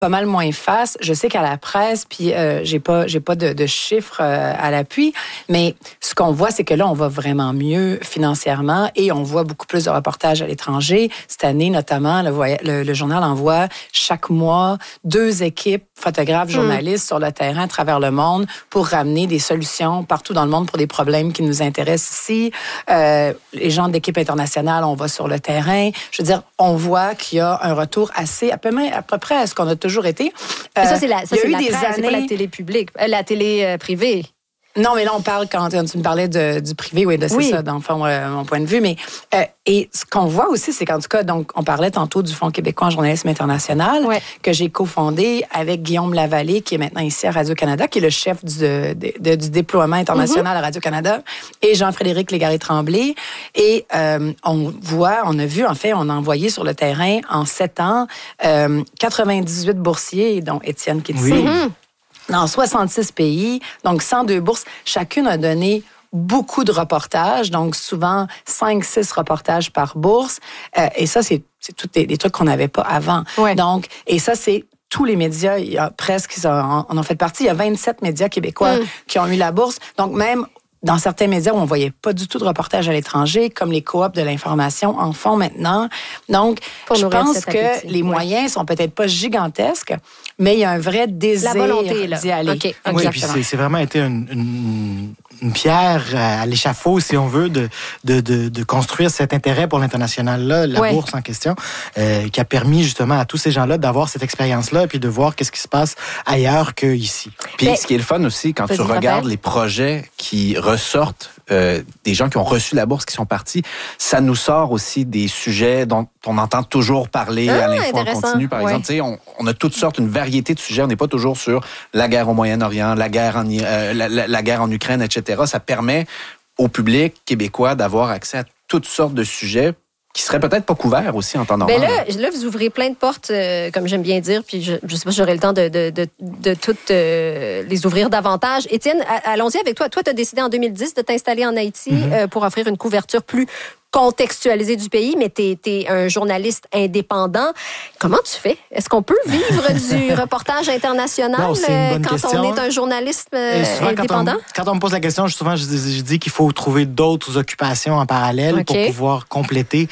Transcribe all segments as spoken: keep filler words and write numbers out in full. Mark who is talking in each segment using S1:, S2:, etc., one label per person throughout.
S1: pas mal moins face. Je sais qu'à la presse, puis euh, j'ai pas, j'ai pas de, de chiffres euh, à l'appui, mais ce qu'on voit, c'est que là, on va vraiment mieux financièrement et on voit beaucoup plus de reportages à l'étranger. Cette année, notamment, le, le, le journal envoie chaque mois deux équipes photographes, journalistes mmh. sur le terrain à travers le monde pour ramener des solutions partout dans le monde pour des problèmes qui nous intéressent ici. Euh, les gens d'équipe internationale, on va sur le terrain. Je veux dire, on voit qu'il y a un retour assez, à peu, à peu près à ce qu'on a toujours été.
S2: Euh, ça, c'est la, ça, c'est la presse, années... c'est pas la télé publique, euh, la télé euh, privée.
S1: Non, mais là, on parle, quand tu me parlais de, du privé, oui, de, c'est oui. ça, dans le fond, euh, mon point de vue. Mais, euh, et ce qu'on voit aussi, c'est qu'en tout cas, donc, on parlait tantôt du Fonds québécois en journalisme international, ouais. que j'ai cofondé avec Guillaume Lavallée, qui est maintenant ici à Radio-Canada, qui est le chef du, de, de, du déploiement international mm-hmm. à Radio-Canada, et Jean-Frédéric Légaré-Tremblay. Et euh, on voit, on a vu, en fait, on a envoyé sur le terrain, en sept ans, euh, quatre-vingt-dix-huit boursiers, dont Étienne qui est ici. Oui. Mm-hmm. Dans soixante-six pays, donc cent deux bourses. Chacune a donné beaucoup de reportages, donc souvent cinq six reportages par bourse. Euh, et ça, c'est, c'est tous des, des trucs qu'on n'avait pas avant. Ouais. Donc, et ça, c'est tous les médias, il y a presque, on en fait partie, il y a vingt-sept médias québécois mm. qui ont eu la bourse. Donc, même dans certains médias où on voyait pas du tout de reportages à l'étranger, comme les coops de l'information en font maintenant. Donc, pour je pense que appétit. les moyens sont peut-être pas gigantesques, mais il y a un vrai désir La volonté, là. d'y aller.
S3: Okay. Oui, puis c'est, c'est vraiment été une, une, une pierre à l'échafaud, si on veut, de, de, de, de construire cet intérêt pour l'international-là, la ouais. bourse en question, euh, qui a permis justement à tous ces gens-là d'avoir cette expérience-là et puis de voir qu'est-ce qui se passe ailleurs qu'ici.
S4: Puis mais, ce qui est le fun aussi, quand tu regardes les projets qui ressortent euh, des gens qui ont reçu la bourse, qui sont partis, ça nous sort aussi des sujets dont on entend toujours parler ah, à l'info en continu, par ouais. exemple. On, on a toutes sortes, une variété de sujets. On n'est pas toujours sur la guerre au Moyen-Orient, la guerre en, euh, la, la, la guerre en Ukraine, et cetera. Ça permet au public québécois d'avoir accès à toutes sortes de sujets qui serait peut-être pas couvert aussi en temps normal.
S2: Ben là, là, vous ouvrez plein de portes, euh, comme j'aime bien dire, puis je ne sais pas si j'aurai le temps de, de, de, de toutes euh, les ouvrir davantage. Étienne, allons-y avec toi. Toi, tu as décidé en deux mille dix de t'installer en Haïti mm-hmm. euh, pour offrir une couverture plus contextualisée du pays, mais tu es un journaliste indépendant. Comment tu fais? Est-ce qu'on peut vivre du reportage international non, euh, quand question. on est un journaliste euh, indépendant?
S3: Quand on, quand on me pose la question, souvent, je, je dis qu'il faut trouver d'autres occupations en parallèle okay. pour pouvoir compléter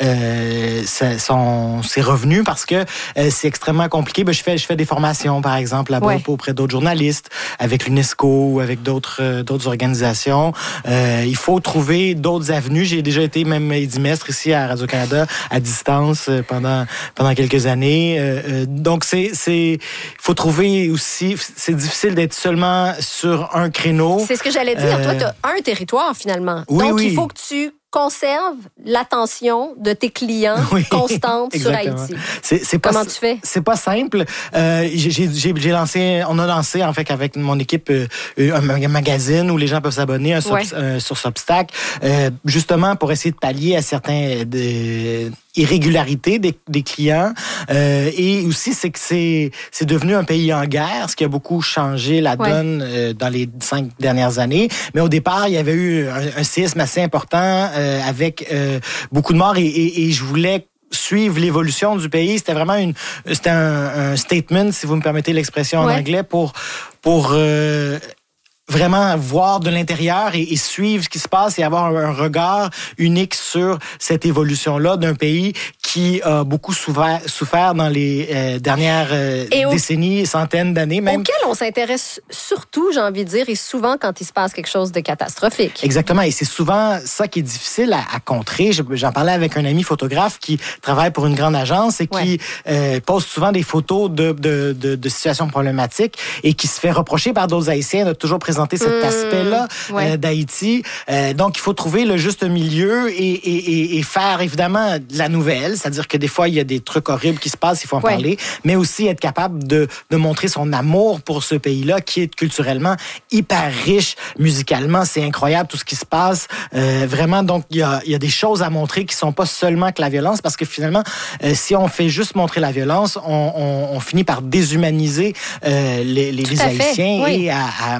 S3: euh, son, ses revenus parce que euh, c'est extrêmement compliqué. Ben, je, fais, je fais des formations, par exemple, là-bas ouais. auprès d'autres journalistes, avec l'UNESCO ou avec d'autres, euh, d'autres organisations. Euh, il faut trouver d'autres avenues. J'ai déjà été même édimestre ici à Radio-Canada à distance pendant pendant quelques années. Euh, donc c'est c'est faut trouver aussi, c'est difficile d'être seulement sur un créneau.
S2: C'est ce que j'allais dire. Euh, Toi, tu as un territoire finalement.
S3: Oui,
S2: donc
S3: oui.
S2: il faut que tu conserve l'attention de tes clients oui, constante sur Haïti.
S3: C'est, c'est pas,
S2: Comment tu fais?
S3: C'est pas simple. Euh, j'ai, j'ai, j'ai lancé, on a lancé en fait avec mon équipe euh, un magazine où les gens peuvent s'abonner un ouais. sub, euh, sur Substack, euh, justement pour essayer de pallier à certains de, irrégularités des, des clients. Euh, et aussi, c'est que c'est, c'est devenu un pays en guerre, ce qui a beaucoup changé la donne ouais. euh, dans les cinq dernières années. Mais au départ, il y avait eu un, un séisme assez important euh, avec euh, beaucoup de morts et, et, et je voulais suivre l'évolution du pays. C'était vraiment une, c'était un, un statement, si vous me permettez l'expression en ouais. anglais, pour pour euh, vraiment voir de l'intérieur et, et suivre ce qui se passe et avoir un, un regard unique sur cette évolution-là d'un pays qui a beaucoup souffert, souffert dans les euh, dernières euh, décennies, au, centaines d'années même.
S2: Auquel on s'intéresse surtout, j'ai envie de dire, et souvent quand il se passe quelque chose de catastrophique.
S3: Exactement, et c'est souvent ça qui est difficile à, à contrer. Je, j'en parlais avec un ami photographe qui travaille pour une grande agence et qui ouais. euh, poste souvent des photos de, de, de, de situations problématiques et qui se fait reprocher par d'autres Haïtiens de toujours présenter cet mmh, aspect-là ouais. euh, d'Haïti. Euh, donc, il faut trouver le juste milieu et, et, et faire évidemment de la nouvelle. C'est-à-dire que des fois, il y a des trucs horribles qui se passent, il faut en ouais. parler, mais aussi être capable de, de montrer son amour pour ce pays-là qui est culturellement hyper riche, musicalement, c'est incroyable tout ce qui se passe. Euh, vraiment, donc, il y a, il y a des choses à montrer qui sont pas seulement que la violence, parce que finalement, euh, si on fait juste montrer la violence, on, on, on finit par déshumaniser euh, les, les, les Haïtiens oui. et à, à, à montrer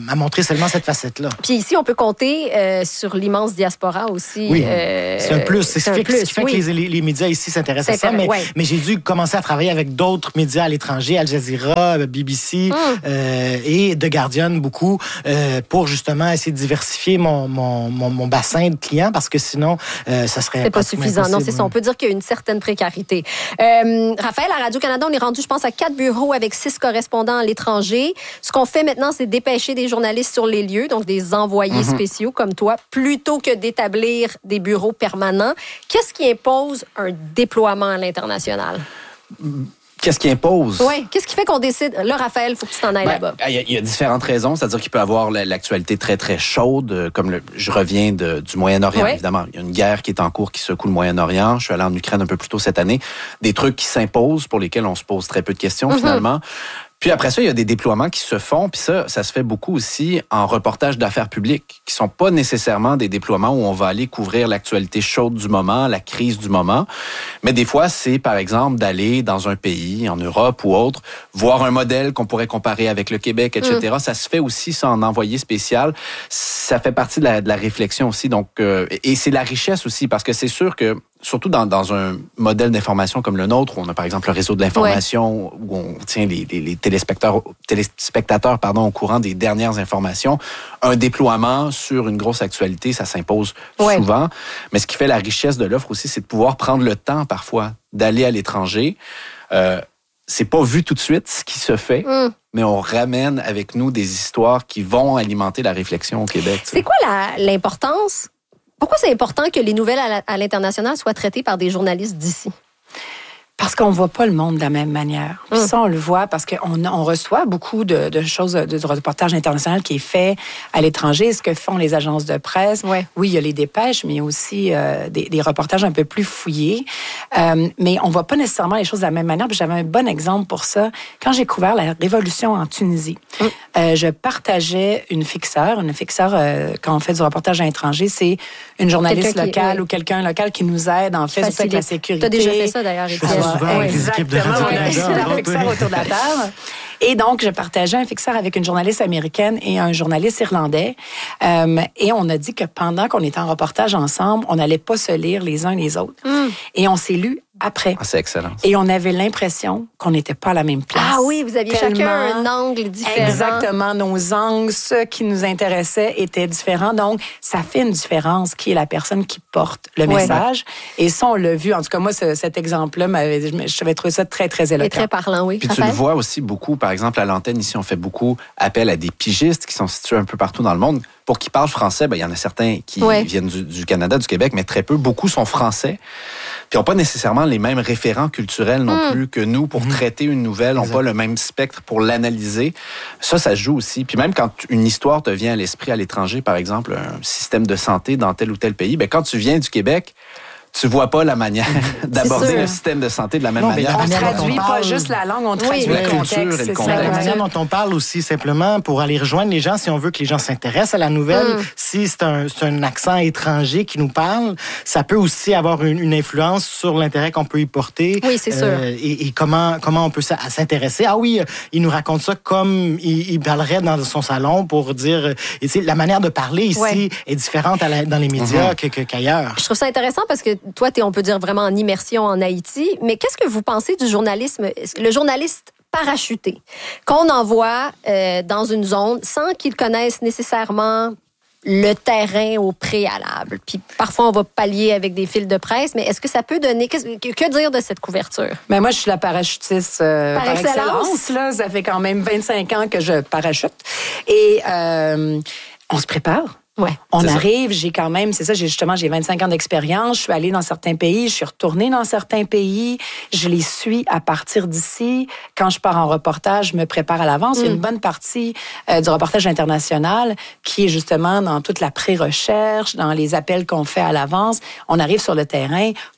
S3: seulement cette facette-là.
S2: Puis ici, on peut compter euh, sur l'immense diaspora aussi.
S3: Oui,
S2: euh,
S3: c'est un plus. C'est ce qui fait,
S2: plus,
S3: ce qui fait
S2: oui.
S3: que les, les médias ici s'intéressent à ça. Mais,
S2: ouais.
S3: mais j'ai dû commencer à travailler avec d'autres médias à l'étranger, Al Jazeera, B B C mm. euh, et The Guardian, beaucoup, euh, pour justement essayer de diversifier mon, mon, mon, mon bassin de clients, parce que sinon, euh, ça serait
S2: c'est pas suffisant. Impossible. Non, c'est ça. On peut dire qu'il y a une certaine précarité. Euh, Raphaël, à Radio-Canada, on est rendu, je pense, à quatre bureaux avec six correspondants à l'étranger. Ce qu'on fait maintenant, c'est dépêcher des journalistes sur les lieux, donc des envoyés mm-hmm. spéciaux comme toi, plutôt que d'établir des bureaux permanents. Qu'est-ce qui impose un déploiement à l'international?
S4: Qu'est-ce qui impose?
S2: Oui, qu'est-ce qui fait qu'on décide? Là, Raphaël, il faut que tu t'en ailles
S4: ben,
S2: là-bas.
S4: Il y, y a différentes raisons. C'est-à-dire qu'il peut y avoir l'actualité très, très chaude. Comme le, je reviens de, du Moyen-Orient, ouais. évidemment. Il y a une guerre qui est en cours qui secoue le Moyen-Orient. Je suis allé en Ukraine un peu plus tôt cette année. Des trucs qui s'imposent pour lesquels on se pose très peu de questions, mm-hmm. finalement. Puis après ça, il y a des déploiements qui se font, puis ça, ça se fait beaucoup aussi en reportage d'affaires publiques, qui sont pas nécessairement des déploiements où on va aller couvrir l'actualité chaude du moment, la crise du moment, mais des fois, c'est par exemple d'aller dans un pays, en Europe ou autre, voir un modèle qu'on pourrait comparer avec le Québec, et cetera. Mm. Ça se fait aussi, ça, en envoyé spécial. Ça fait partie de la, de la réflexion aussi, donc euh, et c'est la richesse aussi, parce que c'est sûr que surtout dans, dans un modèle d'information comme le nôtre, où on a par exemple le réseau de l'information, ouais. où on tient les, les, les téléspectateurs, téléspectateurs pardon, au courant des dernières informations, un déploiement sur une grosse actualité, ça s'impose ouais. souvent. Mais ce qui fait la richesse de l'offre aussi, c'est de pouvoir prendre le temps parfois d'aller à l'étranger. Euh, c'est pas vu tout de suite ce qui se fait, mm. mais on ramène avec nous des histoires qui vont alimenter la réflexion au Québec.
S2: C'est quoi la, l'importance? Pourquoi c'est important que les nouvelles à l'international soient traitées par des journalistes d'ici?
S1: Parce qu'on ne voit pas le monde de la même manière. Puis ça, on le voit parce qu'on on reçoit beaucoup de, de choses, de, de reportage international qui est fait à l'étranger. Ce que font les agences de presse. Ouais. Oui, il y a les dépêches, mais il y a aussi euh, des, des reportages un peu plus fouillés. Euh, mais on ne voit pas nécessairement les choses de la même manière. Puis j'avais un bon exemple pour ça. Quand j'ai couvert la révolution en Tunisie, mm. euh, je partageais une fixeur. Une fixeur, euh, quand on fait du reportage à l'étranger, c'est une journaliste quelqu'un locale qui, oui. ou quelqu'un local qui nous aide, en fait, avec la sécurité.
S2: Tu as déjà fait ça, d'ailleurs, Étienne.
S3: Souvent avec les équipes de Radio-Canada.
S1: C'est la fixeur autour de la table. Et donc, je partageais un fixeur avec une journaliste américaine et un journaliste irlandais. Euh, et on a dit que pendant qu'on était en reportage ensemble, on n'allait pas se lire les uns les autres. Mm. Et on s'est lu après.
S4: Ah, c'est excellent.
S1: Et on avait l'impression qu'on n'était pas à la même place.
S2: Ah oui, vous aviez Tellement, chacun un angle différent.
S1: Exactement. Nos angles, ceux qui nous intéressaient étaient différents. Donc, ça fait une différence qui est la personne qui porte le ouais. message. Et ça, on l'a vu. En tout cas, moi, ce, cet exemple-là, m'avait, je avais trouvé ça très, très éloquent.
S2: Et très parlant, oui.
S4: Puis tu le vois aussi beaucoup, par exemple, à l'antenne, ici, on fait beaucoup appel à des pigistes qui sont situés un peu partout dans le monde. Pour qu'ils parlent français, ben, il y en a certains qui ouais. viennent du, du Canada, du Québec, mais très peu. Beaucoup sont français. Puis ils n'ont pas nécessairement les mêmes référents culturels non mm. plus que nous pour mm. traiter une nouvelle, n'ont pas le même spectre pour l'analyser. Ça, ça joue aussi. Puis même quand une histoire te vient à l'esprit à l'étranger, par exemple, un système de santé dans tel ou tel pays, ben, quand tu viens du Québec, tu vois pas la manière d'aborder le système de santé de la même
S1: non,
S4: manière.
S1: On ne traduit pas juste la langue, on traduit
S3: oui,
S1: le contexte.
S3: Et le contexte. La manière dont on parle aussi, simplement, pour aller rejoindre les gens, si on veut que les gens s'intéressent à la nouvelle, mm. si c'est un, c'est un accent étranger qui nous parle, ça peut aussi avoir une, une influence sur l'intérêt qu'on peut y porter.
S2: Oui, c'est sûr.
S3: Euh, et, et comment, comment on peut s'intéresser. Ah oui, il nous raconte ça comme il, il parlerait dans son salon pour dire... Et la manière de parler ici ouais. est différente à la, dans les médias mm-hmm. que, que, qu'ailleurs.
S2: Je trouve ça intéressant parce que toi, tu es, on peut dire, vraiment en immersion en Haïti. Mais qu'est-ce que vous pensez du journalisme, le journaliste parachuté, qu'on envoie euh, dans une zone sans qu'il connaisse nécessairement le terrain au préalable? Puis parfois, on va pallier avec des fils de presse, mais est-ce que ça peut donner... Que, que dire de cette couverture?
S1: Ben moi, je suis la parachutiste euh, par, par excellence. excellence là. Ça fait quand même vingt-cinq ans que je parachute. Et euh, on se prépare.
S2: Ouais,
S1: on arrive, ça. j'ai quand même, c'est ça, j'ai justement, j'ai vingt-cinq ans d'expérience, je suis allée dans certains pays, je suis retournée dans certains pays, je les suis à partir d'ici. Quand je pars en reportage, je me prépare à l'avance. Mm. Il y a une bonne partie euh, du reportage international qui est justement dans toute la pré-recherche, dans les appels qu'on fait à l'avance. On arrive sur le terrain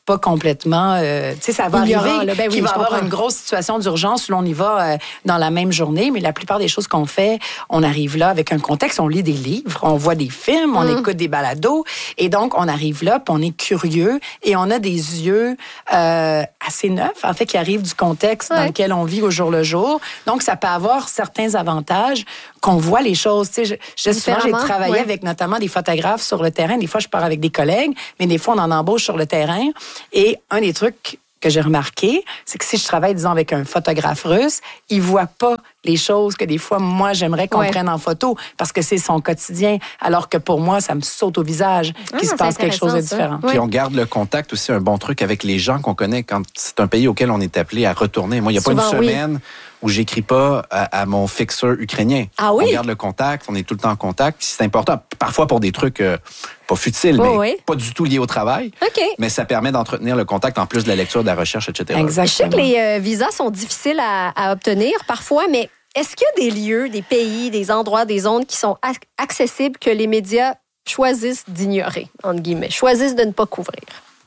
S1: pas complètement... Euh, tu sais, ça va
S2: Ignorant,
S1: arriver
S2: là, ben oui,
S1: qu'il va y avoir
S2: comprends.
S1: une grosse situation d'urgence où l'on y va euh, dans la même journée, mais la plupart des choses qu'on fait, on arrive là avec un contexte, on lit des livres, on voit des films, on mm. écoute des balados, et donc on arrive là, puis on est curieux, et on a des yeux euh, assez neufs, en fait, qui arrivent du contexte ouais. dans lequel on vit au jour le jour. Donc, ça peut avoir certains avantages qu'on voit les choses. Tu sais, je, je, souvent, j'ai travaillé ouais. avec notamment des photographes sur le terrain. Des fois, je pars avec des collègues, mais des fois, on en embauche sur le terrain. Et un des trucs que j'ai remarqué, c'est que si je travaille, disons, avec un photographe russe, il voit pas les choses que des fois, moi, j'aimerais qu'on ouais. prenne en photo parce que c'est son quotidien, alors que pour moi, ça me saute au visage qu'il ah, se passe quelque chose de différent.
S4: Puis on garde le contact aussi, un bon truc avec les gens qu'on connaît quand c'est un pays auquel on est appelé à retourner. Moi, il n'y a Souvent, pas une semaine... Oui. où j'écris pas à, à mon fixeur ukrainien.
S2: Ah oui?
S4: On garde le contact, on est tout le temps en contact. C'est important, parfois pour des trucs euh, pas futiles, oh, mais oui. pas du tout liés au travail.
S2: Okay.
S4: Mais ça permet d'entretenir le contact en plus de la lecture, de la recherche, et cetera.
S2: Exactement. Je sais que les euh, visas sont difficiles à, à obtenir parfois, mais est-ce qu'il y a des lieux, des pays, des endroits, des zones qui sont ac- accessibles que les médias choisissent d'ignorer, entre guillemets, choisissent de ne pas couvrir?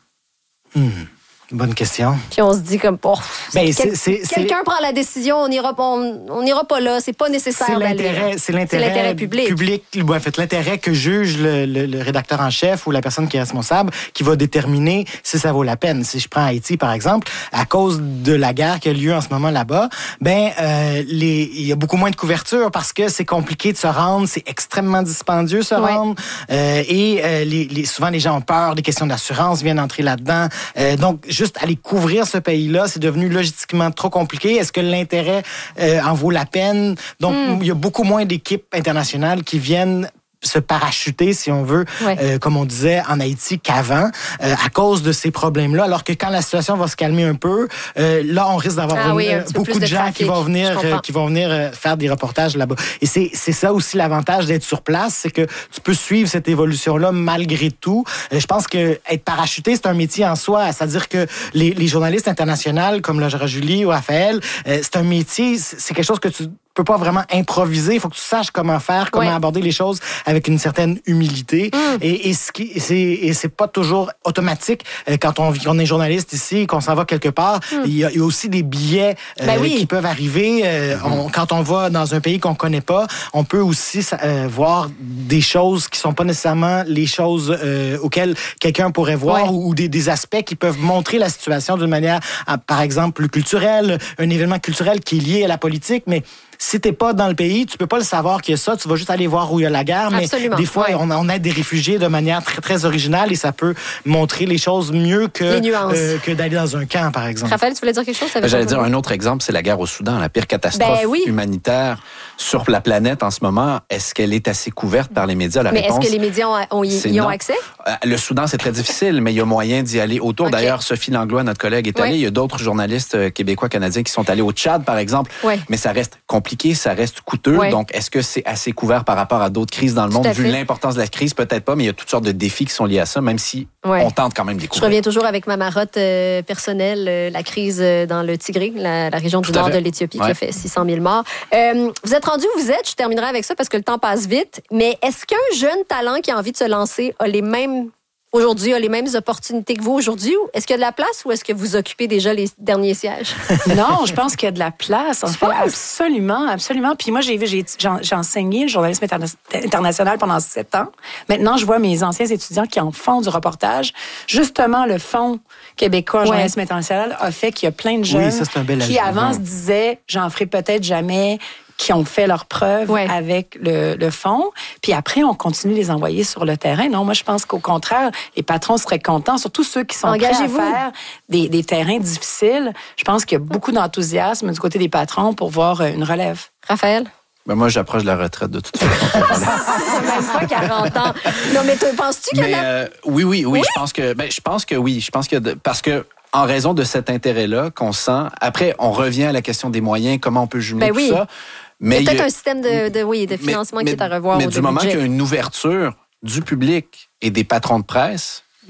S3: Hmm. Bonne question.
S2: Puis on se dit comme, oh,
S3: ben,
S2: quel,
S3: c'est, c'est,
S2: quelqu'un c'est... prend la décision, on n'ira on, on n'ira pas là, c'est pas nécessaire
S3: c'est
S2: d'aller.
S3: L'intérêt, c'est l'intérêt, c'est l'intérêt public. public ouais, en fait, l'intérêt que juge le, le, le rédacteur en chef ou la personne qui est responsable qui va déterminer si ça vaut la peine. Si je prends Haïti, par exemple, à cause de la guerre qui a lieu en ce moment là-bas, ben euh, les, il y a beaucoup moins de couverture parce que c'est compliqué de se rendre, c'est extrêmement dispendieux se ouais. rendre euh, et euh, les, les, souvent les gens ont peur, des questions d'assurance viennent entrer là-dedans. Euh, donc, juste aller couvrir ce pays-là, c'est devenu logistiquement trop compliqué. Est-ce que l'intérêt euh, en vaut la peine? Donc, mm. il y a beaucoup moins d'équipes internationales qui viennent se parachuter, si on veut, ouais. euh, comme on disait en Haïti qu'avant, euh, à cause de ces problèmes-là. Alors que quand la situation va se calmer un peu, euh, là, on risque d'avoir
S2: ah
S3: une,
S2: oui,
S3: euh, beaucoup de, de gens qui vont venir, euh, qui vont venir euh, faire des reportages là-bas. Et c'est, c'est ça aussi l'avantage d'être sur place, c'est que tu peux suivre cette évolution-là malgré tout. Euh, je pense que être parachuté, c'est un métier en soi. C'est-à-dire que les, les journalistes internationaux, comme Laura Julie ou Raphaël, euh, c'est un métier, c'est quelque chose que tu peux pas vraiment improviser. Il faut que tu saches comment faire, comment ouais. aborder les choses avec une certaine humilité. Mm. Et, et, ce qui, c'est, et c'est pas toujours automatique. Quand on, on est journaliste ici, qu'on s'en va quelque part, mm. il, y a, il y a aussi des billets euh, ben oui. qui peuvent arriver. Euh, mm. on, quand on va dans un pays qu'on connaît pas, on peut aussi euh, voir des choses qui sont pas nécessairement les choses euh, auxquelles quelqu'un pourrait voir ouais. ou, ou des, des aspects qui peuvent montrer la situation d'une manière, à, par exemple, plus culturelle, un événement culturel qui est lié à la politique, mais si t'es pas dans le pays, tu peux pas le savoir qu'il y a ça. Tu vas juste aller voir où il y a la guerre. Mais
S2: Absolument.
S3: Des fois, ouais. on, on aide des réfugiés de manière très, très originale et ça peut montrer les choses mieux que, euh, que d'aller dans un camp, par exemple.
S2: Raphaël, tu voulais dire quelque chose?
S4: Ben, j'allais dire un autre exemple, c'est la guerre au Soudan, la pire catastrophe ben, oui. humanitaire sur la planète en ce moment. Est-ce qu'elle est assez couverte par les médias? La
S2: mais
S4: réponse,
S2: est-ce que les médias ont, ont, y, y ont accès?
S4: Le Soudan, c'est très difficile, mais il y a moyen d'y aller autour. Okay. D'ailleurs, Sophie Langlois, notre collègue, est allée. Ouais. Il y a d'autres journalistes québécois, canadiens qui sont allés au Tchad, par exemple. Ouais. Mais ça reste compliqué, ça reste coûteux. Ouais. Donc, est-ce que c'est assez couvert par rapport à d'autres crises dans le monde? Vu l'importance de la crise, peut-être pas, mais il y a toutes sortes de défis qui sont liés à ça, même si ouais. on tente quand même de les couvrir.
S2: Je reviens toujours avec ma marotte euh, personnelle, euh, la crise euh, dans le Tigré, la, la région du Tout nord de l'Éthiopie, ouais. qui a fait six cent mille morts. Euh, vous êtes rendu où vous êtes? Je terminerai avec ça parce que le temps passe vite. Mais est-ce qu'un jeune talent qui a envie de se lancer a les mêmes... aujourd'hui, a les mêmes opportunités que vous aujourd'hui? Ou est-ce qu'il y a de la place ou est-ce que vous occupez déjà les derniers sièges?
S1: Non, je pense qu'il y a de la place. En fait, absolument, absolument. Puis moi, j'ai vu, j'ai, j'ai enseigné le journalisme interna- international pendant sept ans. Maintenant, je vois mes anciens étudiants qui en font du reportage. Justement, le Fonds québécois ouais. journalisme international a fait qu'il y a plein de jeunes oui, ça, c'est un bel qui avant se disaient, j'en ferai peut-être jamais, qui ont fait leurs preuves ouais. avec le, le fonds. Puis après, on continue de les envoyer sur le terrain. Non, moi, je pense qu'au contraire, les patrons seraient contents, surtout ceux qui sont Engagez-vous. prêts à faire des, des terrains difficiles. Je pense qu'il y a beaucoup d'enthousiasme du côté des patrons pour voir une relève.
S2: Raphaël?
S4: Ben moi, j'approche de la retraite de toute façon.
S2: C'est même pas quarante ans. Non, mais penses-tu qu'il y en a...
S4: Euh, oui, oui, oui, oui, je pense que, ben, je pense que oui. Je pense que, de, parce que, en raison de cet intérêt-là qu'on sent, après, on revient à la question des moyens, comment on peut jumeler ben oui. tout ça.
S2: Mais il y a peut-être il y a, un système de, de, oui, de financement mais, qui est à revoir.
S4: Mais
S2: au
S4: du moment qu'il y a une ouverture du public et des patrons de presse,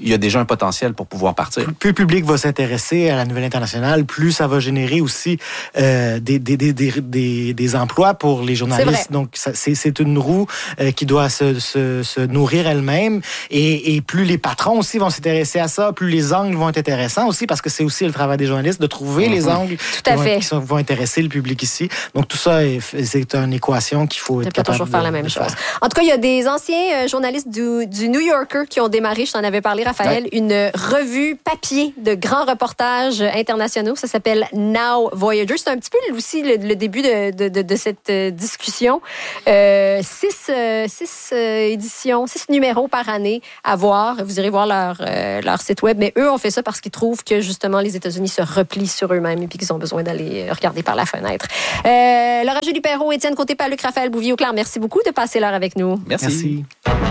S4: il y a déjà un potentiel pour pouvoir partir.
S3: Plus, plus le public va s'intéresser à la nouvelle internationale, plus ça va générer aussi euh, des, des, des, des, des, des emplois pour les journalistes. Donc, ça, c'est, c'est une roue euh, qui doit se, se, se nourrir elle-même. Et, et plus les patrons aussi vont s'intéresser à ça, plus les angles vont être intéressants aussi, parce que c'est aussi le travail des journalistes de trouver mm-hmm. les angles
S2: tout à
S3: qui,
S2: fait.
S3: Vont, qui sont, vont intéresser le public ici. Donc, tout ça, est, c'est une équation qu'il faut être capable
S2: toujours faire
S3: de,
S2: la même chose.
S3: Faire.
S2: En tout cas, il y a des anciens journalistes du, du New Yorker qui ont démarré, je t'en avais parlé, Raphaël, ouais. une revue papier de grands reportages internationaux. Ça s'appelle Now Voyager. C'est un petit peu aussi le, le début de, de, de, de cette discussion. Euh, six, euh, six euh, éditions, six numéros par année à voir. Vous irez voir leur, euh, leur site web. Mais eux ont fait ça parce qu'ils trouvent que, justement, les États-Unis se replient sur eux-mêmes et puis qu'ils ont besoin d'aller regarder par la fenêtre. Euh, Laura Julie Perrault, Étienne Côté-Paluc, Raphaël Bouvier-Auclair, merci beaucoup de passer l'heure avec nous.
S4: Merci.
S3: Merci.